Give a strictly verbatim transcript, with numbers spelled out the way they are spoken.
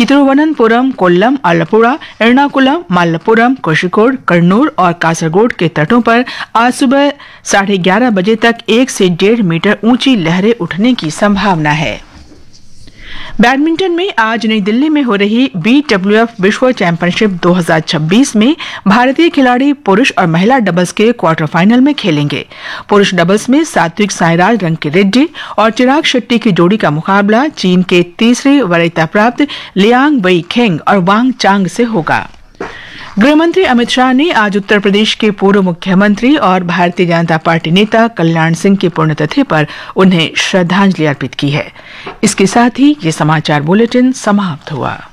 कि तिरुवनंतपुरम, कोल्लम, आलपुड़ा, एर्नाकुलम, मालप्पुरम, कोझिकोड, कन्नूर और कासरगोड के तटों पर आज सुबह साढ़े ग्यारह बजे तक एक से डेढ़ मीटर ऊंची लहरें उठने की संभावना है। बैडमिंटन में आज नई दिल्ली में हो रही बी डब्ल्यू एफ विश्व चैंपियनशिप दो हज़ार छब्बीस में भारतीय खिलाड़ी पुरुष और महिला डबल्स के क्वार्टर फाइनल में खेलेंगे। पुरुष डबल्स में सात्विक साईराज रंकीरेड्डी और चिराग शेट्टी की जोड़ी का मुकाबला चीन के तीसरी वरीयता प्राप्त लियांग वेई खेंग और वांग चांग से होगा। गृहमंत्री अमित शाह ने आज उत्तर प्रदेश के पूर्व मुख्यमंत्री और भारतीय जनता पार्टी नेता कल्याण सिंह की पुण्यतिथि पर उन्हें श्रद्धांजलि अर्पित की है। इसके साथ ही ये समाचार बुलेटिन समाप्त हुआ।